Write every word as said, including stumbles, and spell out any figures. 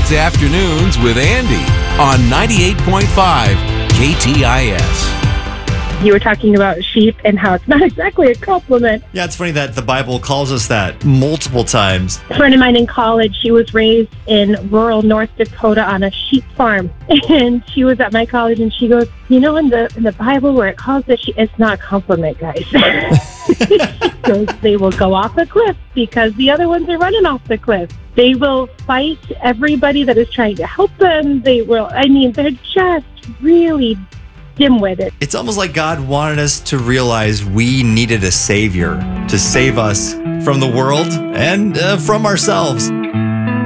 It's Afternoons with Andy on ninety-eight point five K T I S. You were talking about sheep and how it's not exactly a compliment. Yeah, it's funny that the Bible calls us that multiple times. A friend of mine in college, she was raised in rural North Dakota on a sheep farm. And she was at my college and she goes, you know, in the in the Bible where it calls it sheep, it's not a compliment, guys. She goes, they will go off a cliff because the other ones are running off the cliff. They will fight everybody that is trying to help them. They will, I mean, they're just really dim-witted. It's almost like God wanted us to realize we needed a savior to save us from the world and uh, from ourselves.